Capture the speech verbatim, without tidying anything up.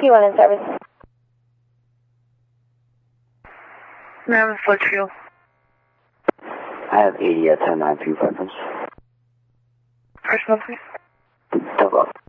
P one in service. Maryland Litchfield. I have eighty at ten nine two preference. Personal, please. Double up.